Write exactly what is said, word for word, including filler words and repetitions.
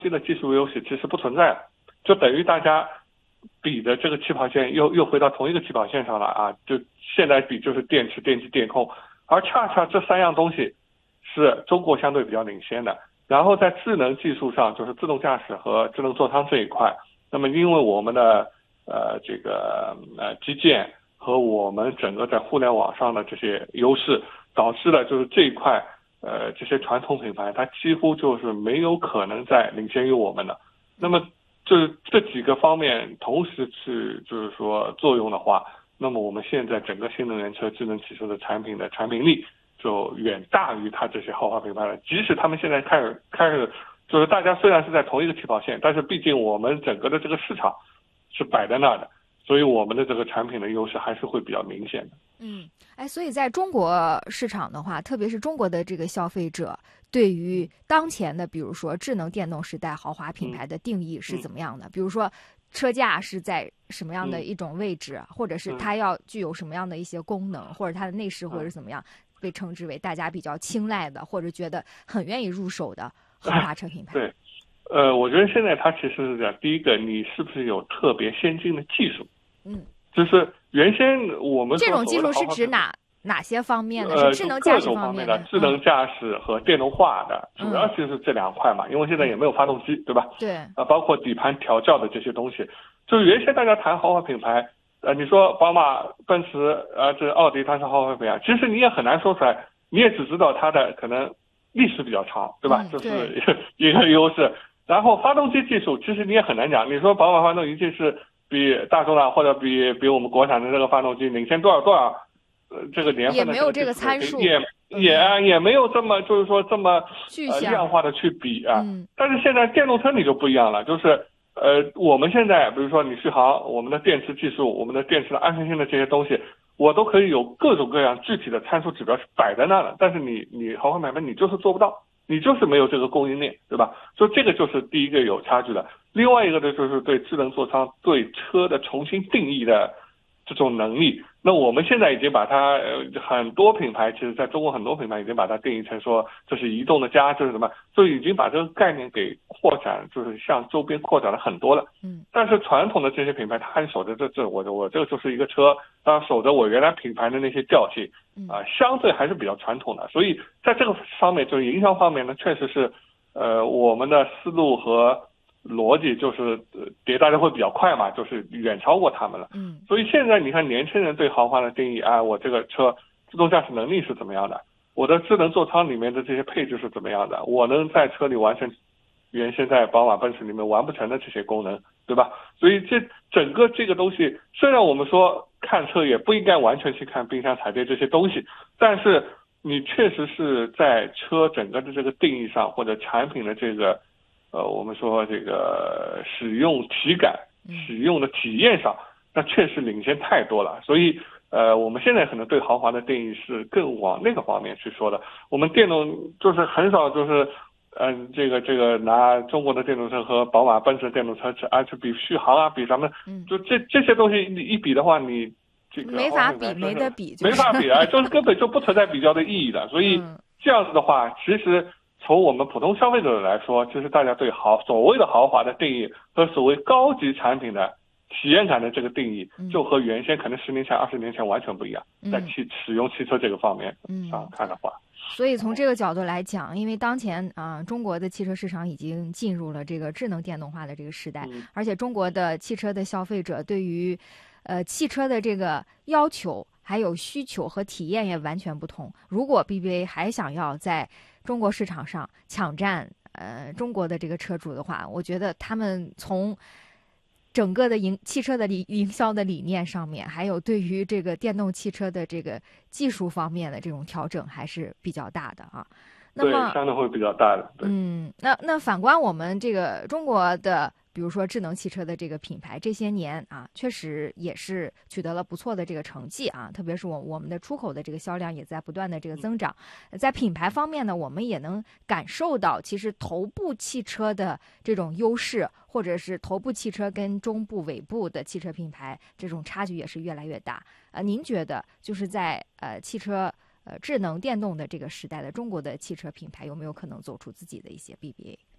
机的技术优势其实不存在了，就等于大家比的这个起跑线又又回到同一个起跑线上了啊！就现在比就是电池、电机、电控，而恰恰这三样东西是中国相对比较领先的。然后在智能技术上，就是自动驾驶和智能座舱这一块，那么因为我们的呃这个呃基建和我们整个在互联网上的这些优势，导致了就是这一块呃这些传统品牌它几乎就是没有可能再领先于我们的。那么就是这几个方面同时是就是说作用的话，那么我们现在整个新能源车、智能汽车的产品的产品力就远大于它这些豪华品牌了。即使他们现在开始开始，就是大家虽然是在同一个起跑线，但是毕竟我们整个的这个市场是摆在那儿的，所以我们的这个产品的优势还是会比较明显的。 嗯，哎，所以在中国市场的话，特别是中国的这个消费者，对于当前的比如说智能电动时代豪华品牌的定义是怎么样的？嗯、比如说车价是在什么样的一种位置，嗯、或者是它要具有什么样的一些功能，嗯、或者它的内饰或者是怎么样，被称之为大家比较青睐的，或者觉得很愿意入手的豪华车品牌。 对，呃，我觉得现在它其实是这样：第一个，你是不是有特别先进的技术？ 嗯。 就是原先我们这种技术是指哪哪些方面的？ 呃， 是智能驾驶方面的， 智能驾驶和电动化的， 嗯、 主要就是这两块嘛。因为现在也没有发动机，对吧？ 对。 啊，包括底盘调教的这些东西，就是原先大家谈豪华品牌，呃，你说宝马、奔驰，呃，这奥迪它是豪华品牌，其实你也很难说出来，你也只知道它的可能历史比较长，对吧？ 嗯、 这是一个优势。然后发动机技术，其实你也很难讲，你说宝马发动机一定是比大众的或者比比我们国产的这个发动机领先多少多少，呃，这个年份的也没有这个参数， 也也啊、嗯、也没有这么就是说这么呃量化的去比啊。 嗯、 但是现在电动车你就不一样了，就是呃我们现在比如说你续航，我们的电池技术，我们的电池的安全性的这些东西，我都可以有各种各样具体的参数指标是摆在那了，但是你你豪华买卖你就是做不到。你就是没有这个供应链，对吧？所以这个就是第一个有差距的。另外一个呢，就是对智能座舱、对车的重新定义的这种能力。那我们现在已经把它，呃，很多品牌，其实在中国很多品牌已经把它定义成说这是移动的家，这是什么？就已经把这个概念给扩展，就是向周边扩展了很多了。 嗯。 但是传统的这些品牌，它还守着这这我我这个就是一个车，它守着我原来品牌的那些调性。啊，相对还是比较传统的，所以在这个方面，就是营销方面呢，确实是，呃，我们的思路和逻辑就是呃迭代的会比较快嘛，就是远超过他们了。 嗯， 所以现在你看，年轻人对豪华的定义啊，我这个车自动驾驶能力是怎么样的？我的智能座舱里面的这些配置是怎么样的？我能在车里完成原先在宝马、奔驰里面完不成的这些功能，对吧？所以这整个这个东西，虽然我们说看车也不应该完全去看冰箱、彩电这些东西，但是你确实是在车整个的这个定义上，或者产品的这个，呃，我们说这个使用体感、使用的体验上，那确实领先太多了。所以，呃，我们现在可能对豪华的定义是更往那个方面去说的。我们电动就是很少就是。嗯、呃，这个这个拿中国的电动车和宝马、奔驰的电动车去啊去比续航啊，比咱们，就这这些东西你一比的话，你这个没法比，没得比， 没法比啊，就是根本就不存在比较的意义的。所以这样子的话，其实从我们普通消费者来说，其实大家对豪所谓的豪华的定义和所谓高级产品的体验感的这个定义，就和原先可能十年前、二十年前完全不一样。在汽使用汽车这个方面上看的话。 所以从这个角度来讲，因为当前啊、呃，中国的汽车市场已经进入了这个智能电动化的这个时代， 嗯、 而且中国的汽车的消费者对于，呃，汽车的这个要求还有需求和体验也完全不同。如果 B B A 还想要在中国市场上抢占呃中国的这个车主的话，我觉得他们从整个的营汽车的理营销的理念上面，还有对于这个电动汽车的这个技术方面的这种调整还是比较大的啊。那么对，相对会比较大的。对， 嗯，那那反观我们这个中国的，比如说智能汽车的这个品牌，这些年啊，确实也是取得了不错的这个成绩啊。特别是我我们的出口的这个销量也在不断的这个增长。在品牌方面呢，我们也能感受到，其实头部汽车的这种优势，或者是头部汽车跟中部、尾部的汽车品牌这种差距也是越来越大。呃，您觉得就是在呃汽车呃智能电动的这个时代的中国的汽车品牌有没有可能走出自己的一些 B B A？